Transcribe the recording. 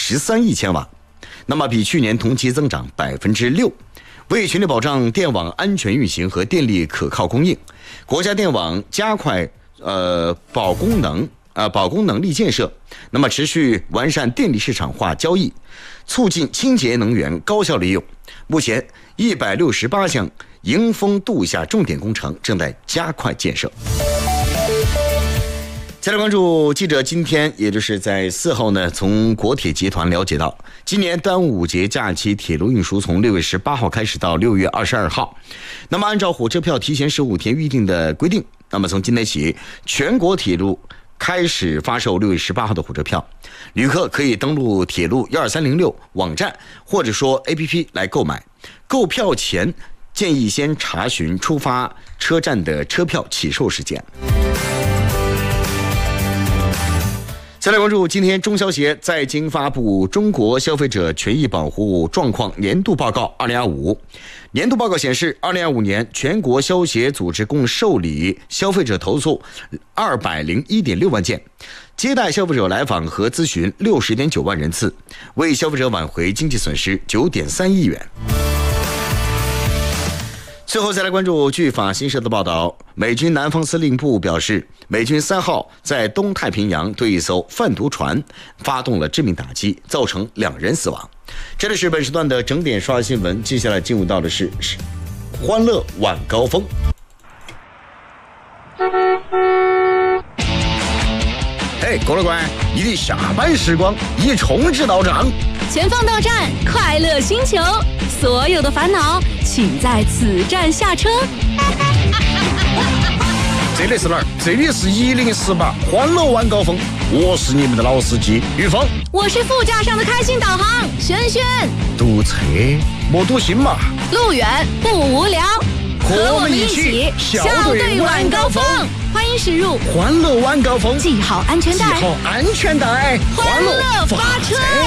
13亿千瓦，那么比去年同期增长6%。为全力保障电网安全运行和电力可靠供应，国家电网加快保供能力建设，那么持续完善电力市场化交易，促进清洁能源高效利用。目前168项迎峰度夏重点工程正在加快建设。再来关注记者今天，也就是在4号呢，从国铁集团了解到，今年端午节假期铁路运输从6月18号开始到6月22号。那么按照火车票提前15天预定的规定，那么从今天起，全国铁路开始发售6月18号的火车票，旅客可以登录铁路12306网站或者说 APP 来购买。购票前建议先查询出发车站的车票起售时间。再来关注今天中消协在京发布中国消费者权益保护状况年度报告2025。年度报告显示，2025年全国消协组织共受理消费者投诉201.6万件，接待消费者来访和咨询60.9万人次，为消费者挽回经济损失9.3亿元。最后再来关注据法新社的报道，美军南方司令部表示，美军3号在东太平洋对一艘贩毒船发动了致命打击，造成2人死亡。这里是本时段的整点刷新闻，接下来进入到的是欢乐晚高峰。嘿，郭老官，你的下班时光已充值到账， 前方到站，快乐星球，所有的烦恼请在此站下车。 这里是哪儿？这里是1018欢乐晚高峰，我是你们的老司机玉峰， 我是副驾上的开心导航轩轩。 堵车莫堵心嘛， 路远不无聊，和我们一起笑对晚高峰。欢迎驶入欢乐晚高峰， 系好安全带， 欢乐发车。